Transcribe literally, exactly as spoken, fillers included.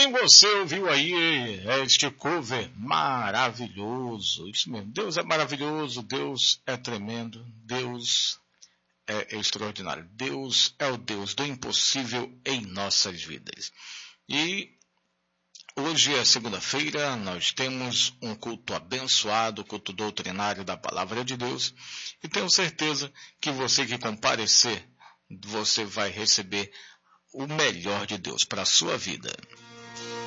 Sim, você ouviu aí este cover maravilhoso. Isso mesmo, Deus é maravilhoso, Deus é tremendo, Deus é extraordinário. Deus é o Deus do impossível em nossas vidas. E hoje é segunda-feira, nós temos um culto abençoado, culto doutrinário da Palavra de Deus, e tenho certeza que você que comparecer, você vai receber o melhor de Deus para a sua vida.